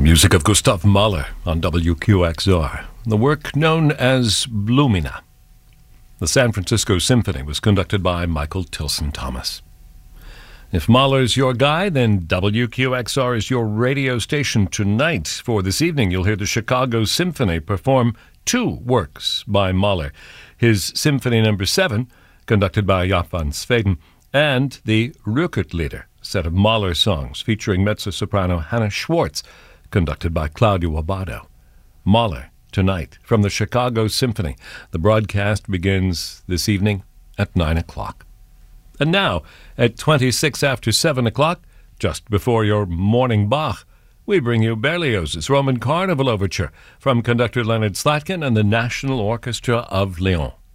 music of Gustav Mahler on WQXR, the work known as Blumina. The San Francisco Symphony was conducted by Michael Tilson Thomas. If Mahler's your guy, then WQXR is your radio station tonight. For this evening, you'll hear the Chicago Symphony perform two works by Mahler. His Symphony No. 7, conducted by Jaap van Zweden, and the Rückert-Lieder, set of Mahler songs featuring mezzo-soprano Hannah Schwartz, conducted by Claudio Abbado. Mahler, tonight, from the Chicago Symphony. The broadcast begins this evening at 9 o'clock. And now, at 26 after 7 o'clock, just before your morning Bach, we bring you Berlioz's Roman Carnival Overture from conductor Leonard Slatkin and the National Orchestra of Lyon.